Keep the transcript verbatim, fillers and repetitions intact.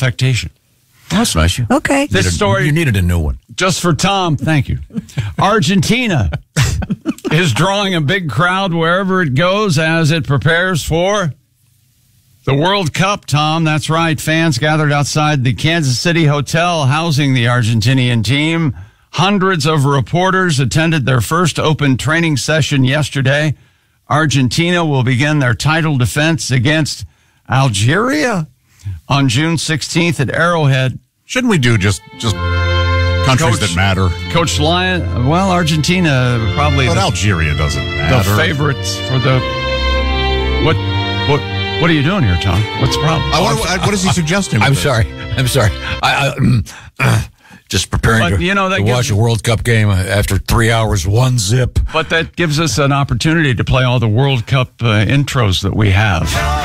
affectation. That's nice. You. Okay. This needed, story, you needed a new one. just for Tom, thank you. Argentina is drawing a big crowd wherever it goes as it prepares for the World Cup, Tom. That's right. Fans gathered outside the Kansas City hotel housing the Argentinian team. Hundreds of reporters attended their first open training session yesterday. Argentina will begin their title defense against Algeria on June sixteenth at Arrowhead. Shouldn't we do just just countries Coach, that matter? Coach Lyon, well, Argentina probably But the, Algeria doesn't the matter. favorites for the what what what are you doing here, Tom? What's the problem? I wonder, what, what is he suggesting? I'm with sorry. I'm sorry. I, I, mm, uh, just preparing But, to, you know, that to gives- watch a World Cup game after three hours, one zip. But that gives us an opportunity to play all the World Cup uh, intros that we have.